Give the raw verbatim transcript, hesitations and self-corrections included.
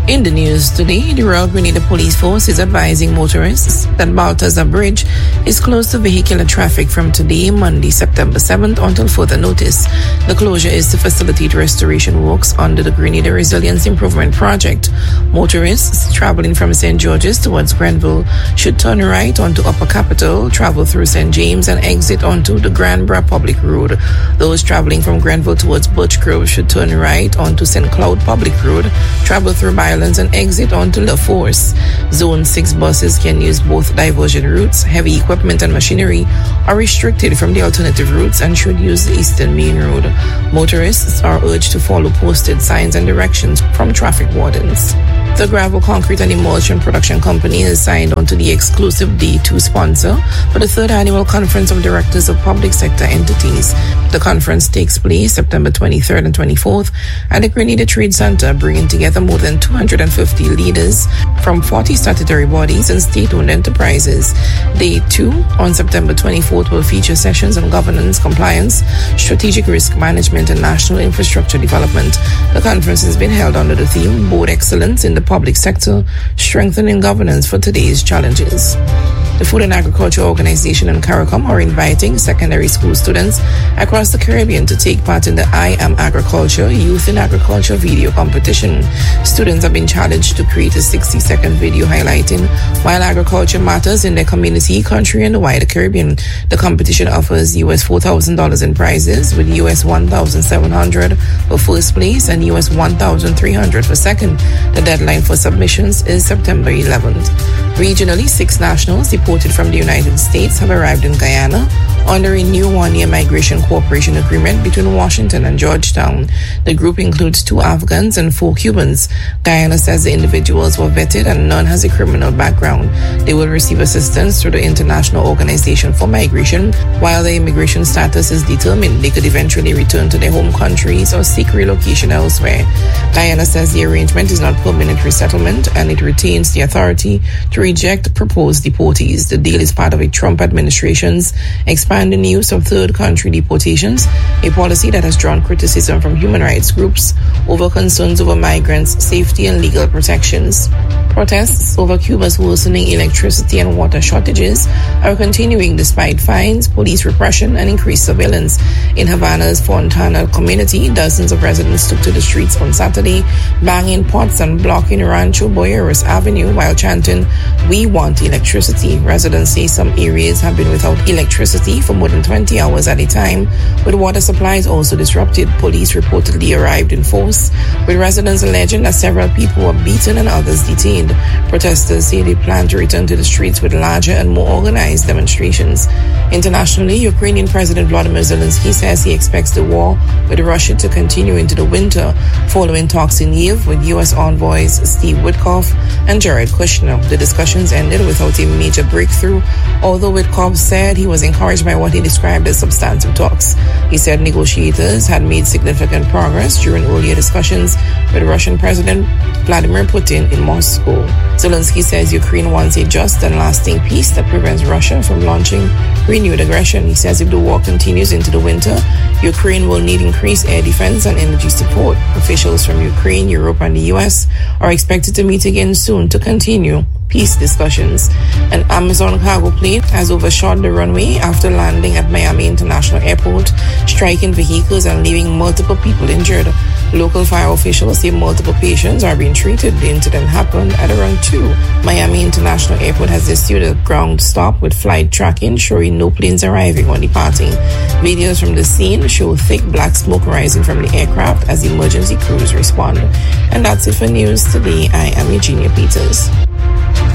In the news today, the Royal Grenada Police Force is advising motorists that Balthazar Bridge is closed to vehicular traffic from today, Monday, September seventh, until further notice. The closure is to facilitate restoration works under the Grenada Resilience Improvement Project. Motorists traveling from Saint George's towards Grenville should turn right onto Upper Capitol, travel through Saint James, and exit onto the Granbra Public Road. Those traveling from Grenville towards Birchgrove should turn right onto Saint Cloud Public Road, travel through Bylands, and exit onto La Force. Zone six buses can use both diversion routes. Heavy equipment and machinery are restricted from the alternative routes and should use the Eastern Main Road. Motorists are urged to follow posted signs and directions from traffic wardens. The Gravel, Concrete and Emulsion Production Company is signed onto the exclusive Day two sponsor for the third annual Conference of Directors of Public Sector Entities. The conference takes place September twenty-third and twenty-fourth at the Grenada Trade Center, bringing together more than two hundred fifty leaders from forty statutory bodies and state-owned enterprises. Day two on September twenty-fourth will feature sessions on governance, compliance, strategic risk management, and national infrastructure development. The conference has been held under the theme Board Excellence in the Public Sector, Strengthening Governance for Today's Challenges. The Food and Agriculture Organization and CARICOM are inviting secondary school students across the Caribbean to take part in the I Am Agriculture Youth in Agriculture video competition. Students have been challenged to create a sixty-second video highlighting why agriculture matters in their community, country, and the wider Caribbean. The competition offers U S four thousand dollars in prizes, with U S one thousand seven hundred dollars for first place and U S one thousand three hundred dollars for second. The deadline for submissions is September eleventh. Regionally, six nationals deported from the United States have arrived in Guyana under a new one-year migration cooperation agreement between Washington and Georgetown. The group includes two Afghans and four Cubans. Guyana says the individuals were vetted and none has a criminal background. They will receive assistance through the International Organization for Migration. While their immigration status is determined, they could eventually return to their home countries or seek relocation elsewhere. Guyana says the arrangement is not permanent resettlement and it retains the authority to reject proposed deportees. The deal is part of a Trump administration's expanding use of third country deportations, a policy that has drawn criticism from human rights groups over concerns over migrants' safety and legal protections. Protests over Cuba's worsening electricity and water shortages are continuing despite fines, police repression, and increased surveillance. In Havana's Fontana community, dozens of residents took to the streets on Saturday, banging pots and blocking Rancho Boyeros Avenue while chanting, "We want electricity." Residents say some areas have been without electricity for more than twenty hours at a time, with water supplies also disrupted. Police reportedly arrived in force, with residents alleging that several people were beaten and others detained. Protesters say they plan to return to the streets with larger and more organized demonstrations. Internationally, Ukrainian President Volodymyr Zelensky says he expects the war with Russia to continue into the winter, following talks in Kyiv with U S envoys Steve Witkoff and Jared Kushner. The discussions ended without a major breakthrough, although Witkoff said he was encouraged by what he described as substantive talks. He said negotiators had made significant progress during earlier discussions with Russian President Vladimir Putin in Moscow. Zelensky says Ukraine wants a just and lasting peace that prevents Russia from launching renewed aggression. He says if the war continues into the winter, Ukraine will need increased air defense and energy support. Officials from Ukraine, Europe, and the U S are expected to meet again soon to continue peace discussions. An Amazon cargo plane has overshot the runway after landing at Miami International Airport, striking vehicles and leaving multiple people injured. Local fire officials say multiple patients are being treated. The incident happened at around two. Miami International Airport has issued a ground stop with flight tracking showing no planes arriving or departing. Videos from the scene show thick black smoke rising from the aircraft as emergency crews respond. And that's it for news today. I am Eugenia Peters.